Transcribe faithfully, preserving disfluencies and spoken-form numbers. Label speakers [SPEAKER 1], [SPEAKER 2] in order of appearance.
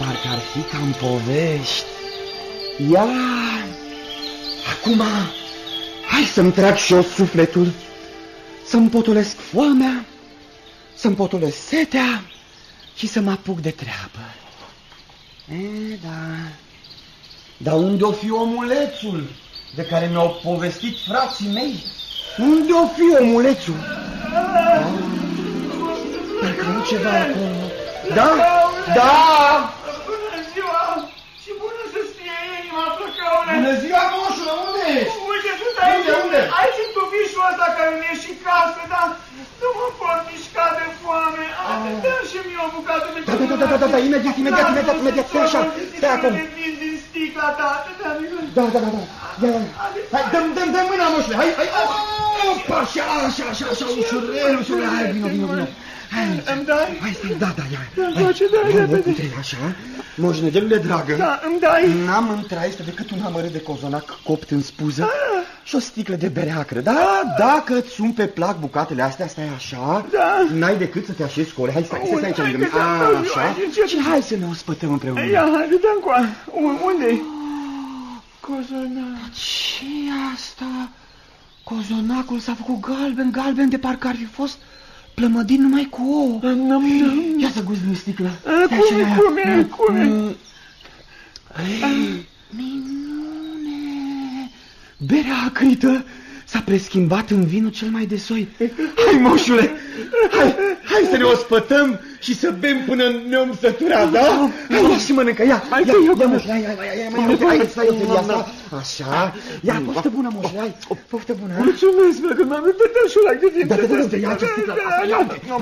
[SPEAKER 1] parcă ar fi ca în povești. Ia, acum, hai să-mi trag și eu sufletul, să-mi potolesc foamea, să-mi potolesc setea și să mă apuc de treabă. E, da, dar unde o fi omulețul de care mi-au povestit frații mei? Unde o fi omulețul? Ah, parcă nu ceva acolo. Da? Da!
[SPEAKER 2] Bună ziua! Și bună să-ți fie inima, Flăcăule!
[SPEAKER 1] Bună ziua, moșule, unde ești?
[SPEAKER 2] Uite, sunt aici,
[SPEAKER 1] unde, unde?
[SPEAKER 2] aici în tufișul ăsta care mi-e și casă, dar nu mă pot mișca de foame. Dă-mi și mie o bucată de
[SPEAKER 1] Da, da, da, da, da, da, imediat, imediat, imediat, imediat, stai așa, stai acum.
[SPEAKER 2] Vin din sticla ta,
[SPEAKER 1] da, da, da, da, ia, ia, hai, dă-mi, dă-mi, dă-mi mâna, moșule, hai, hai, opa, așa, așa, așa, așa, ușurel, ușurel, hai, vino, vino, vino.
[SPEAKER 2] Îmi dai?
[SPEAKER 1] Hai, stai, da, da, ia.
[SPEAKER 2] Da-mi face, dai, repede.
[SPEAKER 1] Uite, așa, moșnegele dragă.
[SPEAKER 2] Da, îmi dai.
[SPEAKER 1] N-am în traistă decât un amărât de cozonac copt în spuză și o sticlă de bere acră. Da, dacă îți sun pe plac bucatele astea, stai așa,
[SPEAKER 2] da.
[SPEAKER 1] N-ai decât să te așezi cu ore. Hai, stai, stai, stai aici lângă mine. Așa, și hai să ne ospătăm împreună.
[SPEAKER 2] Ia, hai, dă-mi coa. Unde-i? Cozonac.
[SPEAKER 1] Ce asta? Cozonacul s-a făcut galben, galben, de parcă ar fi fost plămădin numai cu ouă. Ia să guzi din sticlă.
[SPEAKER 2] Cum e, cum e, cum e?
[SPEAKER 1] Minune! Berea acrită s-a preschimbat în vinul cel mai de soi. Hai, moșule, hai, hai să ne ospătăm și să bem până ne-om sătura, da? Hai, ia și mănâncă, ia, ia, ia, moșule, ia, ia, ia, ia, ia, hai, stai, eu asta, așa, ia, poftă bună, moșule, hai, poftă bună.
[SPEAKER 2] Mulțumesc, că m-am uitat și ăla de timp.
[SPEAKER 1] Da, da, da, ia ce sticlă, ia,